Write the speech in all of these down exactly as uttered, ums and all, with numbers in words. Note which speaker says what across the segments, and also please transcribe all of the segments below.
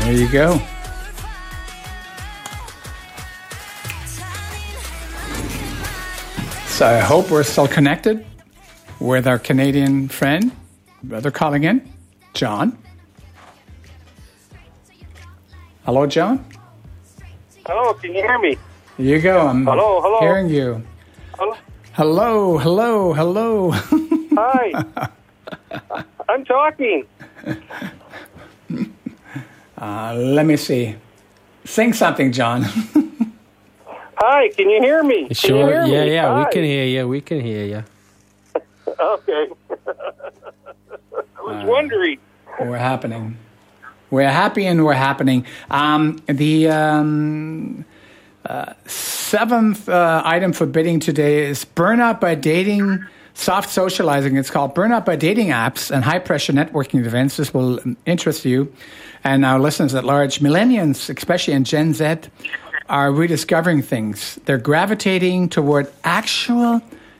Speaker 1: There you go. So I hope we're still connected with our Canadian friend, brother calling in, John. Hello, John.
Speaker 2: Hello, can you hear me?
Speaker 1: Here you go. I'm
Speaker 2: hello, hello.
Speaker 1: hearing you.
Speaker 2: Hello,
Speaker 1: hello, hello. hello.
Speaker 2: Hi. I'm talking.
Speaker 1: Uh, let me see. Sing something, John.
Speaker 2: Hi, can you hear me?
Speaker 3: Sure.
Speaker 2: Can you hear
Speaker 3: yeah,
Speaker 2: me?
Speaker 3: yeah,
Speaker 2: Hi.
Speaker 3: we can hear you. We can hear you.
Speaker 2: Okay. I was uh, wondering.
Speaker 1: We're happening. We're happy and we're happening. Um, the um, uh, seventh uh, item for bidding today is burnout by dating, soft socializing. It's called burnout by dating apps and high-pressure networking events. This will interest you and our listeners at large. Millennials, especially in Gen Z, are rediscovering things. They're gravitating toward actual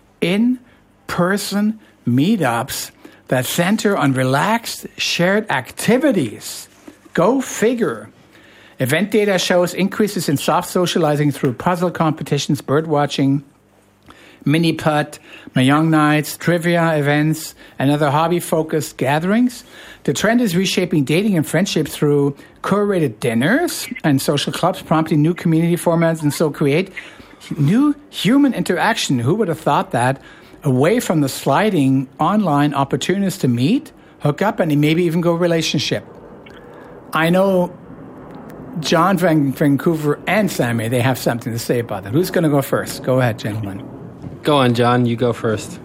Speaker 1: in-person meetups that center on relaxed, shared activities. Go figure. Event data shows increases in soft socializing through puzzle competitions, bird watching, mini putt, mahjong nights, trivia events, and other hobby-focused gatherings. The trend is reshaping dating and friendship through curated dinners and social clubs, prompting new community formats, and so create new human interaction. Who would have thought that? Away from the sliding online opportunities to meet, hook up, and maybe even go relationship. I know John from Vancouver and Sammy, they have something to say about that. Who's going to go first? Go ahead, gentlemen.
Speaker 3: Go on, John. You go first.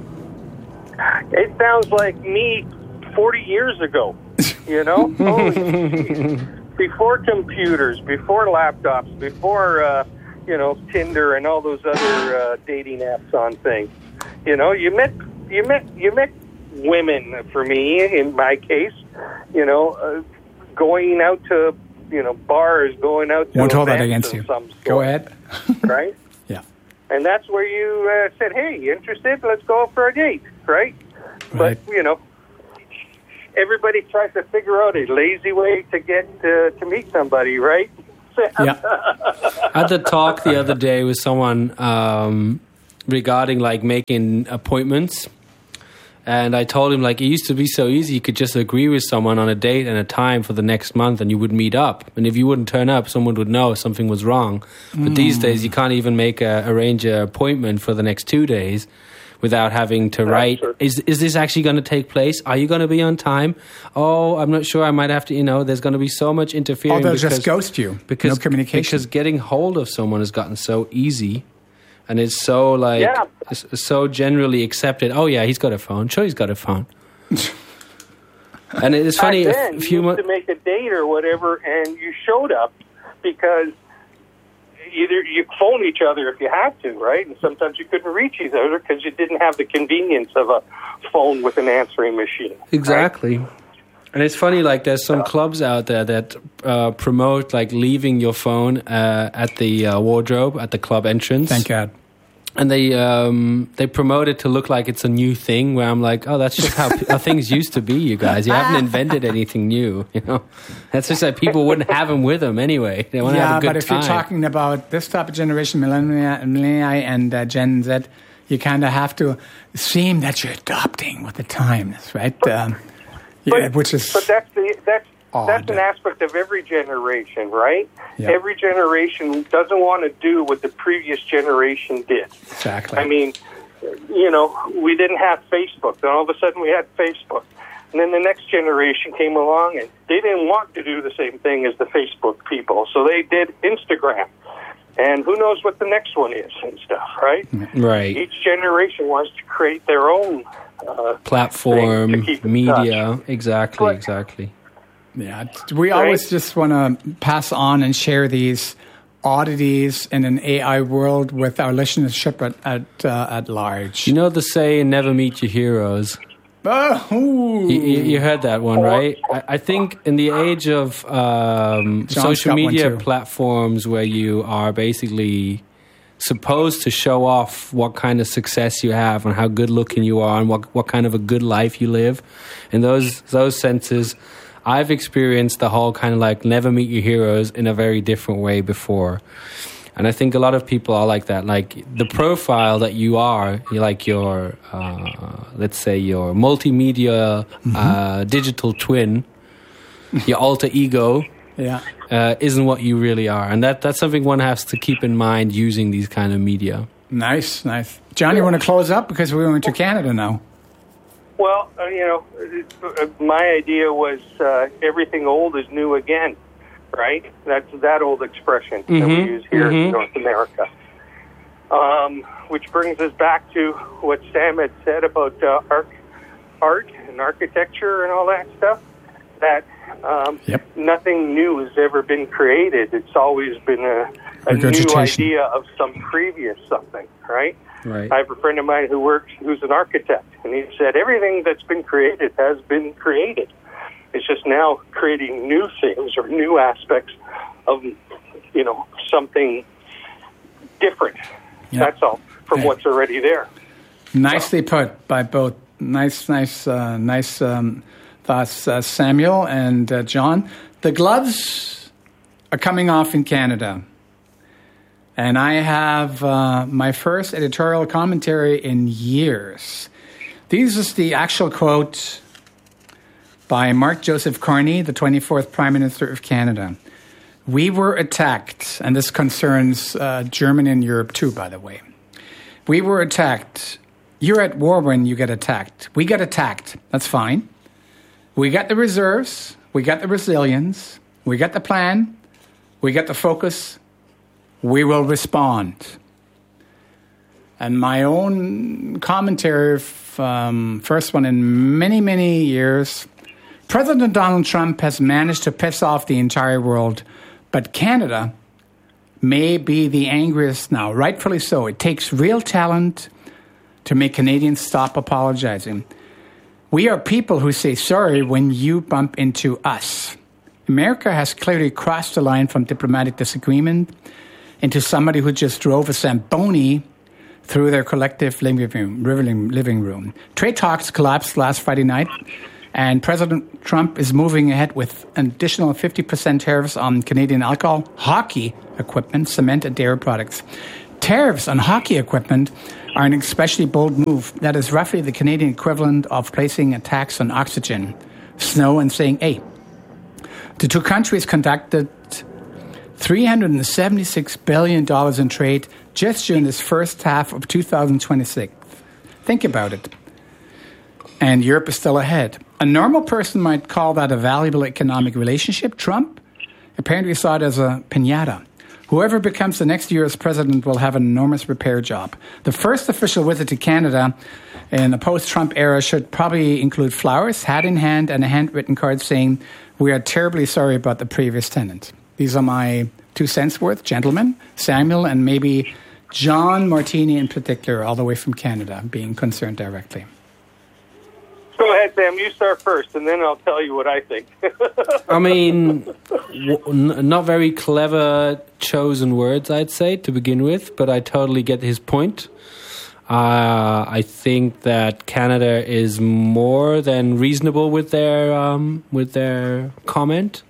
Speaker 2: It sounds like me forty years ago, you know? Holy before computers, before laptops, before, uh, you know, Tinder and all those other uh, dating apps on things. You know, you met, you met, you met women, for me, in my case, you know, uh, going out to, you know, bars, going out to
Speaker 1: Won't hold that
Speaker 2: events
Speaker 1: against you.
Speaker 2: of some sort.
Speaker 1: Go ahead.
Speaker 2: Right?
Speaker 1: Yeah.
Speaker 2: And that's where you uh, said, hey, you interested? Let's go for a date, right?
Speaker 1: Right.
Speaker 2: But, you know, everybody tries to figure out a lazy way to get uh, to meet somebody, right?
Speaker 1: Yeah.
Speaker 3: I had the talk the other day with someone um, regarding, like, making appointments. And I told him, like, it used to be so easy. You could just agree with someone on a date and a time for the next month and you would meet up. And if you wouldn't turn up, someone would know something was wrong. But mm. these days, you can't even make a, arrange an appointment for the next two days without having to write, sure. is is this actually going to take place? Are you going to be on time? Oh, I'm not sure. I might have to, you know, there's going to be so much interfering.
Speaker 1: Oh, they'll
Speaker 3: because,
Speaker 1: just ghost you.
Speaker 3: Because,
Speaker 1: no communication.
Speaker 3: Because getting hold of someone has gotten so easy. And it's so, like,
Speaker 2: yeah.
Speaker 3: it's so generally accepted. Oh, yeah, he's got a phone. Sure, he's got a phone. And it's funny.
Speaker 2: Back then,
Speaker 3: a few
Speaker 2: you used to make a date or whatever, and you showed up because either you phone each other if you had to, right? And sometimes you couldn't reach each other because you didn't have the convenience of a phone with an answering machine.
Speaker 3: Exactly.
Speaker 2: Right?
Speaker 3: And it's funny, like, there's some clubs out there that uh, promote, like, leaving your phone uh, at the uh, wardrobe, at the club entrance.
Speaker 1: Thank God.
Speaker 3: And they um, they promote it to look like it's a new thing, where I'm like, oh, that's just how, how things used to be, you guys. You haven't invented anything new, you know? That's just that people wouldn't have them with them anyway. They want to
Speaker 1: yeah,
Speaker 3: have a good
Speaker 1: but if
Speaker 3: time.
Speaker 1: you're talking about this type of generation, millennial, millennial and uh, Gen Z, you kind of have to seem that you're adopting with the times, right?
Speaker 2: But,
Speaker 1: um,
Speaker 2: but,
Speaker 1: yeah, which is
Speaker 2: but that's the that's
Speaker 1: odd.
Speaker 2: That's an aspect of every generation, right?
Speaker 1: Yep.
Speaker 2: Every generation doesn't want to do what the previous generation did.
Speaker 1: Exactly.
Speaker 2: I mean, you know, we didn't have Facebook. Then all of a sudden we had Facebook. And then the next generation came along and they didn't want to do the same thing as the Facebook people. So they did Instagram. And who knows what the next one is and stuff, right?
Speaker 3: Right.
Speaker 2: Each generation wants to create their own uh,
Speaker 3: platform, media.
Speaker 2: Touch.
Speaker 3: Exactly,
Speaker 2: but,
Speaker 3: exactly.
Speaker 1: Yeah, we always just want to pass on and share these oddities in an A I world with our listenership at at, uh, at large.
Speaker 3: You know the saying, never meet your heroes.
Speaker 1: Oh,
Speaker 3: you, you heard that one, right? I, I think in the age of um, social media platforms where you are basically supposed to show off what kind of success you have and how good looking you are and what what kind of a good life you live, in those those senses, I've experienced the whole kind of like never meet your heroes in a very different way before. And I think a lot of people are like that. Like the profile that you are, you like your, uh, let's say your multimedia mm-hmm. uh, digital twin, your alter ego,
Speaker 1: yeah,
Speaker 3: uh, isn't what you really are. And that that's something one has to keep in mind using these kind of media.
Speaker 1: Nice, nice. John, you want to close up because we're going to Canada now?
Speaker 2: Well, uh, you know, uh, my idea was uh, everything old is new again. Right? That's that old expression mm-hmm. that we use here mm-hmm. in North America. Um, which brings us back to what Sam had said about uh, art, art and architecture and all that stuff. That um, yep. nothing new has ever been created. It's always been a, a new idea of some previous something, right?
Speaker 3: Right.
Speaker 2: I have a friend of mine who works, who's an architect, and he said everything that's been created has been created. It's just now creating new things or new aspects of, you know, something different. Yeah. That's all from yeah. what's already there.
Speaker 1: Nicely put by both. Nice, nice, uh, nice um, thoughts, uh, Samuel and uh, John. The gloves are coming off in Canada. And I have uh, my first editorial commentary in years. This is the actual quote by Mark Joseph Carney, the twenty-fourth Prime Minister of Canada. We were attacked, and this concerns uh, Germany and Europe too, by the way. We were attacked. You're at war when you get attacked. We get attacked. That's fine. We got the reserves. We got the resilience. We got the plan. We got the focus. We will respond. And my own commentary, um, first one in many, many years. President Donald Trump has managed to piss off the entire world, but Canada may be the angriest now, rightfully so. It takes real talent to make Canadians stop apologizing. We are people who say sorry when you bump into us. America has clearly crossed the line from diplomatic disagreement into somebody who just drove a Zamboni through their collective living room. Living room. Trade talks collapsed last Friday night. And President Trump is moving ahead with an additional fifty percent tariffs on Canadian alcohol, hockey equipment, cement, and dairy products. Tariffs on hockey equipment are an especially bold move. That is roughly the Canadian equivalent of placing a tax on oxygen, snow, and saying, hey, the two countries conducted three hundred seventy-six billion dollars in trade just during this first half of two thousand twenty-six. Think about it. And Europe is still ahead. A normal person might call that a valuable economic relationship. Trump apparently saw it as a piñata. Whoever becomes the next U S president will have an enormous repair job. The first official visit to Canada in the post-Trump era should probably include flowers, hat in hand, and a handwritten card saying, we are terribly sorry about the previous tenant. These are my two cents worth, gentlemen, Samuel, and maybe John Martini in particular, all the way from Canada, being concerned directly.
Speaker 2: Go ahead, Sam. You start first, and then I'll tell you what I think.
Speaker 3: I mean, w- n- not very clever chosen words, I'd say, to begin with, but I totally get his point. Uh, I think that Canada is more than reasonable with their um, with their comment,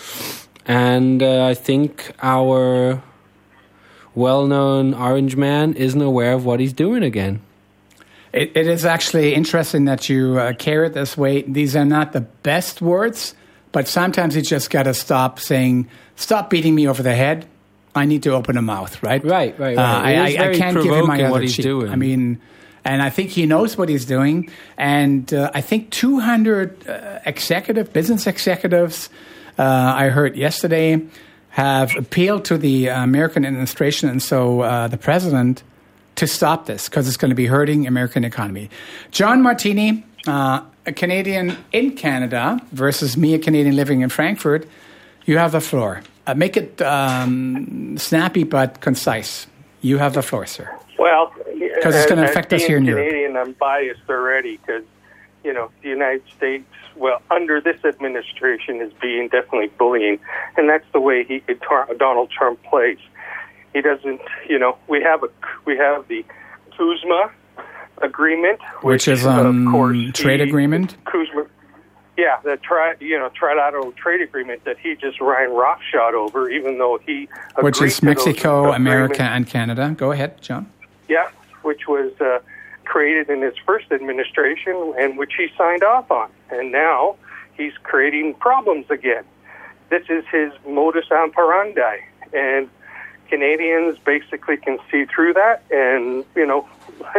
Speaker 3: and uh, I think our well-known orange man isn't aware of what he's doing again.
Speaker 1: It, it is actually interesting that you uh, carry it this way. These are not the best words, but sometimes you just got to stop saying, stop beating me over the head. I need to open a mouth, right?
Speaker 3: Right, right, right.
Speaker 1: Uh, I, I, I can't give him my other cheek.
Speaker 3: Doing.
Speaker 1: I mean, and I think he knows what he's doing. And uh, I think two hundred uh, executive, business executives, uh, I heard yesterday, have appealed to the American administration and so uh, the president to stop this because it's going to be hurting American economy. John Martini, uh, a Canadian in Canada versus me, a Canadian living in Frankfurt. You have the floor. Uh, make it um, snappy but concise. You have the floor, sir.
Speaker 2: Well,
Speaker 1: because it's going to affect us here in Europe.
Speaker 2: Canadian, I'm biased already because, you know, the United States, well, under this administration is being definitely bullying, and that's the way he Donald Trump plays. He doesn't, you know, we have a we have the Kuzma agreement,
Speaker 1: which, which is
Speaker 2: um,
Speaker 1: of course trade
Speaker 2: he,
Speaker 1: agreement.
Speaker 2: Kuzma, Yeah, the tri, you know, trilateral trade agreement that he just ran roughshod over, even though he agreed
Speaker 1: which is
Speaker 2: to
Speaker 1: Mexico,
Speaker 2: those
Speaker 1: America, and Canada. Go ahead, John.
Speaker 2: Yeah, which was uh, created in his first administration and which he signed off on, and now he's creating problems again. This is his modus operandi, and Canadians basically can see through that, and you know,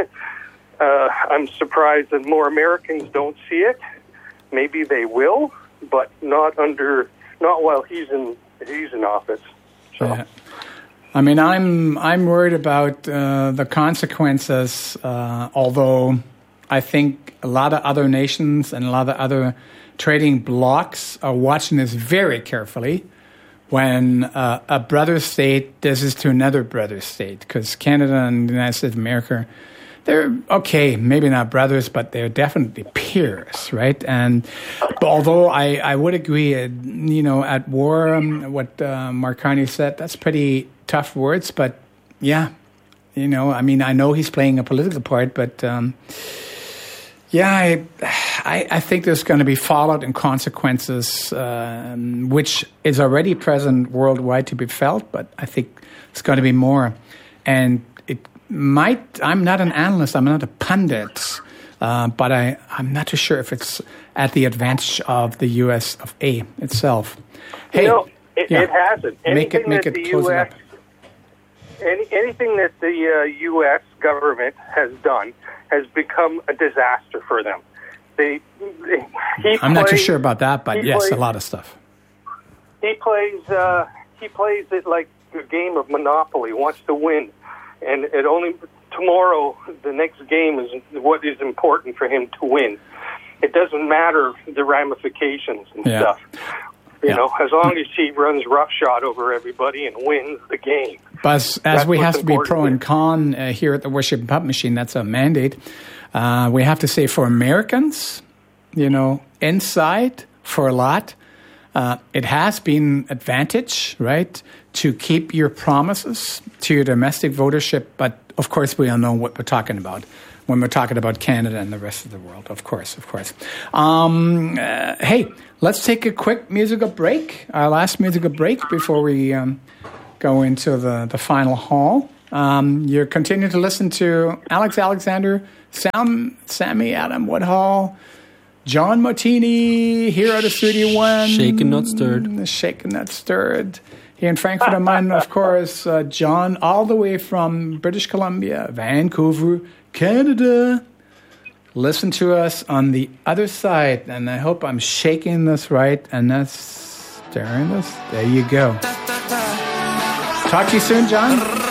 Speaker 2: uh, I'm surprised that more Americans don't see it. Maybe they will, but not under, not while he's in he's in office. So.
Speaker 1: Yeah. I mean, I'm I'm worried about uh, the consequences. Uh, although I think a lot of other nations and a lot of other trading blocs are watching this very carefully. When uh, a brother state does this to another brother state, because Canada and the United States of America, they're okay, maybe not brothers, but they're definitely peers, right? And but although I, I would agree, uh, you know, at war, um, what uh, Mark Carney said, that's pretty tough words, but yeah, you know, I mean, I know he's playing a political part, but um, yeah, I, I, I think there's going to be fallout and consequences, uh, which is already present worldwide to be felt, but I think it's going to be more. And it might, I'm not an analyst, I'm not a pundit, uh, but I, I'm not too sure if it's at the advantage of the U S of A itself. Hey,
Speaker 2: no, it,
Speaker 1: yeah,
Speaker 2: it hasn't. Anything
Speaker 1: make it, make
Speaker 2: that
Speaker 1: it,
Speaker 2: the
Speaker 1: close
Speaker 2: U S,
Speaker 1: it up.
Speaker 2: Any, anything that the uh, U S government has done has become a disaster for them. They, they he
Speaker 1: I'm
Speaker 2: plays,
Speaker 1: not too sure about that, but yes,
Speaker 2: plays,
Speaker 1: a lot of stuff.
Speaker 2: He plays, uh, he plays it like a game of Monopoly, wants to win. And it only tomorrow, the next game is what is important for him to win. It doesn't matter the ramifications and
Speaker 1: yeah.
Speaker 2: stuff. You
Speaker 1: yeah.
Speaker 2: know, as long as he runs roughshod over everybody and wins the game.
Speaker 1: But as, as we have to be pro and
Speaker 2: here.
Speaker 1: con uh, here at the Worship Pub Machine, that's a mandate. Uh, we have to say for Americans, you know, inside for a lot, uh, it has been advantage, right, to keep your promises to your domestic votership. But of course, we all know what we're talking about when we're talking about Canada and the rest of the world. Of course, of course. Um, uh, hey, let's take a quick musical break, our last musical break before we um, go into the, the final haul. Um, you're continuing to listen to Alex Alexander, Sam, Sammy Adam Woodhall, John Martini here at the Studio One.
Speaker 3: Shaken, not stirred.
Speaker 1: Shaken, not stirred. Here in Frankfurt am Main, of course, uh, John, all the way from British Columbia, Vancouver, Canada. Listen to us on the other side, and I hope I'm shaking this right, and that's stirring this. There you go. Talk to you soon, John.